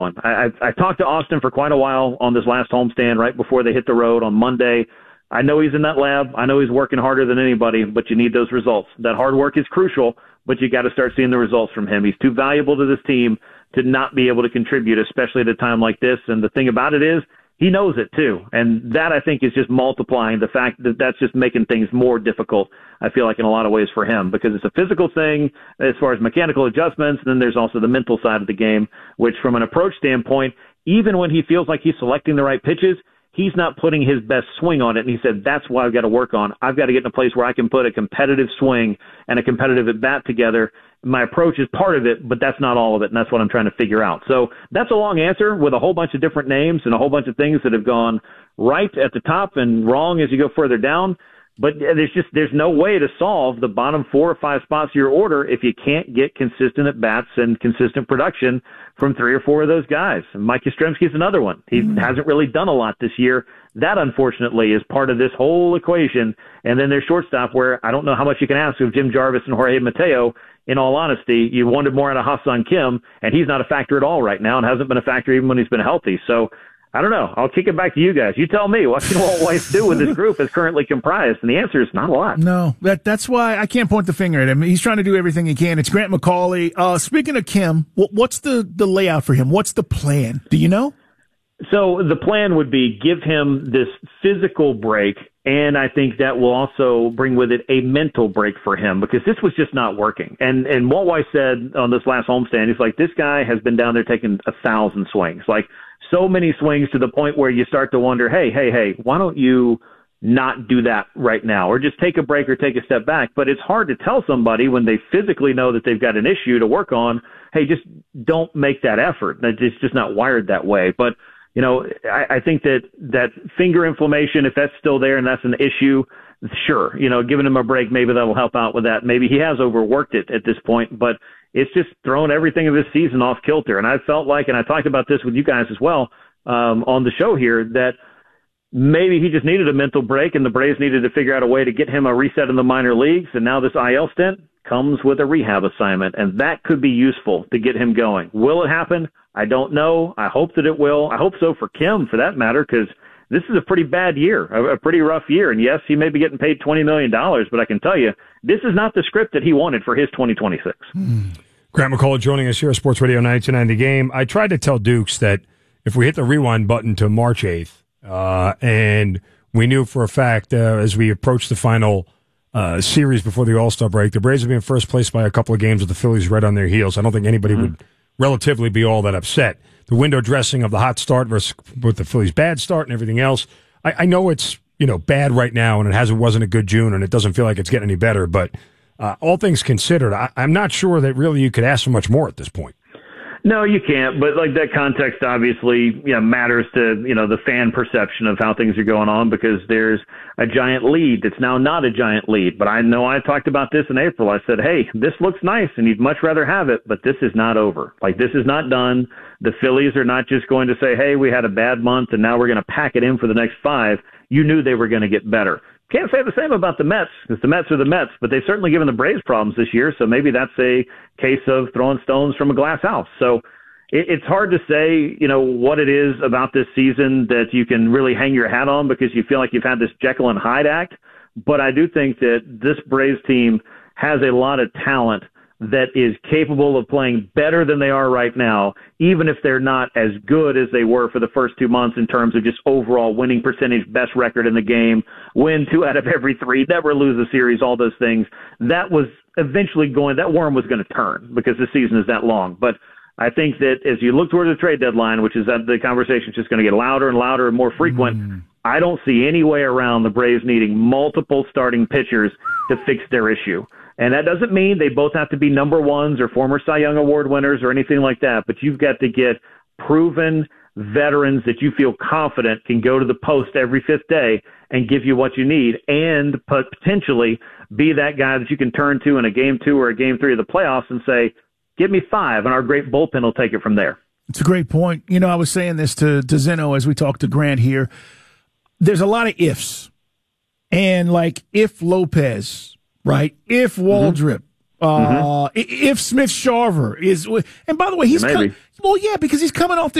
one. I talked to Austin for quite a while on this last homestand right before they hit the road on Monday. I know he's in that lab. I know he's working harder than anybody, but you need those results. That hard work is crucial, but you got to start seeing the results from him. He's too valuable to this team to not be able to contribute, especially at a time like this. And the thing about it is, he knows it too. And that, I think, is just multiplying the fact that that's just making things more difficult, I feel like, in a lot of ways for him, because it's a physical thing as far as mechanical adjustments. And then there's also the mental side of the game, which from an approach standpoint, even when he feels like he's selecting the right pitches, he's not putting his best swing on it. And he said, that's what I've got to work on. I've got to get in a place where I can put a competitive swing and a competitive at-bat together. My approach is part of it, but that's not all of it, and that's what I'm trying to figure out. So that's a long answer with a whole bunch of different names and a whole bunch of things that have gone right at the top and wrong as you go further down. But there's no way to solve the bottom 4 or 5 spots of your order if you can't get consistent at-bats and consistent production from 3 or 4 of those guys. And Mike Yastrzemski's another one. He hasn't really done a lot this year. That, unfortunately, is part of this whole equation. And then there's shortstop, where I don't know how much you can ask of Jim Jarvis and Jorge Mateo. In all honesty, you wanted more out of Ha-Seong Kim, and he's not a factor at all right now and hasn't been a factor even when he's been healthy. So I don't know. I'll kick it back to you guys. You tell me, what can Walt Weiss do with this group as currently comprised? And the answer is not a lot. No, that's why I can't point the finger at him. He's trying to do everything he can. It's Grant McCauley. Speaking of Kim, what's the layout for him? What's the plan? Do you know? So the plan would be give him this physical break, and I think that will also bring with it a mental break for him, because this was just not working. And Walt Weiss said on this last homestand, he's like, this guy has been down there taking 1,000 swings, like so many swings to the point where you start to wonder, hey, why don't you not do that right now, or just take a break or take a step back? But it's hard to tell somebody when they physically know that they've got an issue to work on, hey, just don't make that effort. It's just not wired that way. But you know, I think that finger inflammation, if that's still there and that's an issue, sure, you know, giving him a break, maybe that'll help out with that. Maybe he has overworked it at this point, but it's just thrown everything of this season off kilter. And I felt like, and I talked about this with you guys as well on the show here, that maybe he just needed a mental break, and the Braves needed to figure out a way to get him a reset in the minor leagues. And now this IL stint comes with a rehab assignment, and that could be useful to get him going. Will it happen? I don't know. I hope that it will. I hope so for Kim, for that matter, because this is a pretty bad year, a pretty rough year. And yes, he may be getting paid $20 million, but I can tell you, this is not the script that he wanted for his 2026. Grant McCauley joining us here at Sports Radio 929 The Game. I tried to tell Dukes that if we hit the rewind button to March 8th, and we knew for a fact as we approached the final series before the All-Star break, the Braves would be in first place by a couple of games with the Phillies right on their heels. I don't think anybody would relatively be all that upset. The window dressing of the hot start versus with the Phillies' bad start and everything else. I know it's, you know, bad right now, and it wasn't a good June, and it doesn't feel like it's getting any better. But all things considered, I'm not sure that really you could ask for much more at this point. No, you can't. But like that context obviously, you know, matters to, you know, the fan perception of how things are going on, because there's a giant lead that's now not a giant lead. But I know I talked about this in April. I said, hey, this looks nice and you'd much rather have it, but this is not over. Like, this is not done. The Phillies are not just going to say, hey, we had a bad month and now we're going to pack it in for the next 5. You knew they were going to get better. Can't say the same about the Mets, because the Mets are the Mets, but they've certainly given the Braves problems this year, so maybe that's a case of throwing stones from a glass house. So it's hard to say, you know, what it is about this season that you can really hang your hat on, because you feel like you've had this Jekyll and Hyde act. But I do think that this Braves team has a lot of talent that is capable of playing better than they are right now, even if they're not as good as they were for the first 2 months in terms of just overall winning percentage, best record in the game, win 2 out of every 3, never lose a series, all those things. That was eventually that worm was going to turn, because the season is that long. But I think that as you look towards the trade deadline, which is that the conversation is just going to get louder and louder and more frequent, I don't see any way around the Braves needing multiple starting pitchers to fix their issue. And that doesn't mean they both have to be number ones or former Cy Young Award winners or anything like that, but you've got to get proven veterans that you feel confident can go to the post every 5th day and give you what you need, and potentially be that guy that you can turn to in a game 2 or a game 3 of the playoffs and say, give me 5, and our great bullpen will take it from there. It's a great point. You know, I was saying this to Zeno as we talked to Grant here. There's a lot of ifs. And like, if Lopez, right, if Waldrop, If Smith Sharver is, and by the way, he's Maybe. well, yeah, because he's coming off this